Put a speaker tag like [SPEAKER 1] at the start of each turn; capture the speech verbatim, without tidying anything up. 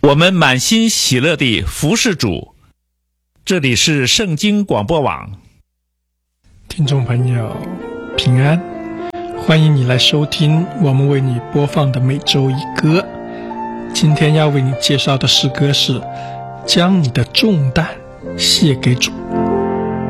[SPEAKER 1] 我们满心喜乐地服侍主。这里是圣经广播网。
[SPEAKER 2] 听众朋友平安，欢迎你来收听我们为你播放的每周一歌。今天要为你介绍的诗歌是将你的重担卸给主。